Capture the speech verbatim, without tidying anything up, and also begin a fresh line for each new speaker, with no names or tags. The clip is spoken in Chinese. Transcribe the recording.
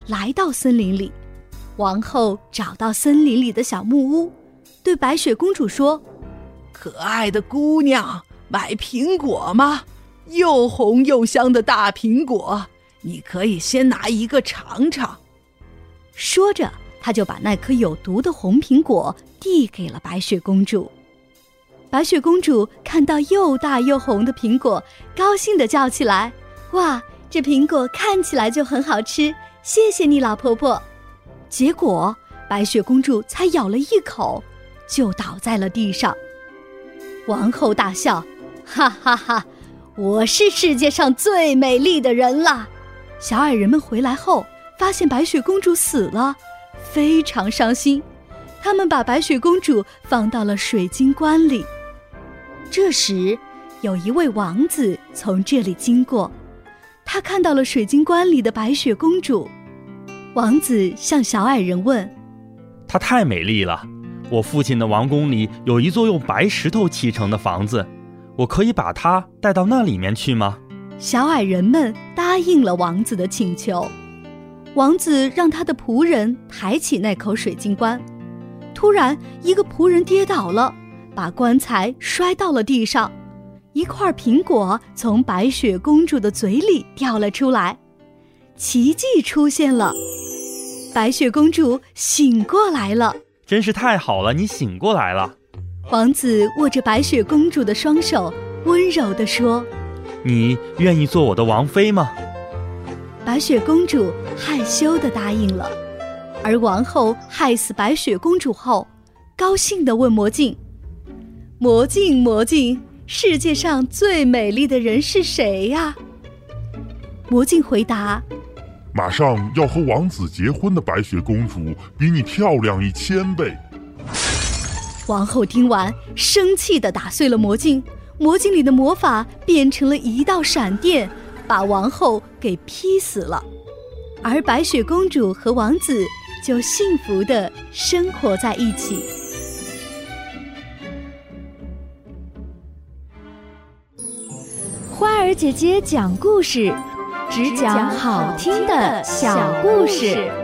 来到森林里。王后找到森林里的小木屋，对白雪公主说：
可爱的姑娘，买苹果吗？又红又香的大苹果，你可以先拿一个尝尝。
说着，她就把那颗有毒的红苹果递给了白雪公主。白雪公主看到又大又红的苹果，高兴地叫起来：哇，这苹果看起来就很好吃，谢谢你，老婆婆。结果白雪公主才咬了一口，就倒在了地上。王后大笑：哈哈哈，我是世界上最美丽的人了。小矮人们回来后，发现白雪公主死了，非常伤心。他们把白雪公主放到了水晶棺里。这时，有一位王子从这里经过，他看到了水晶棺里的白雪公主。王子向小矮人问：
她太美丽了，我父亲的王宫里有一座用白石头砌成的房子，我可以把她带到那里面去吗？
小矮人们答应了王子的请求。王子让他的仆人抬起那口水晶棺，突然一个仆人跌倒了，把棺材摔到了地上，一块苹果从白雪公主的嘴里掉了出来，奇迹出现了，白雪公主醒过来了。
真是太好了，你醒过来了。
王子握着白雪公主的双手，温柔地说：
你愿意做我的王妃吗？
白雪公主害羞地答应了。而王后害死白雪公主后，高兴地问魔镜：魔镜魔镜，世界上最美丽的人是谁呀？魔镜回答：
马上要和王子结婚的白雪公主比你漂亮一千倍。
王后听完，生气地打碎了魔镜，魔镜里的魔法变成了一道闪电，把王后给劈死了。而白雪公主和王子就幸福地生活在一起。
花儿姐姐讲故事，只讲好听的小故事。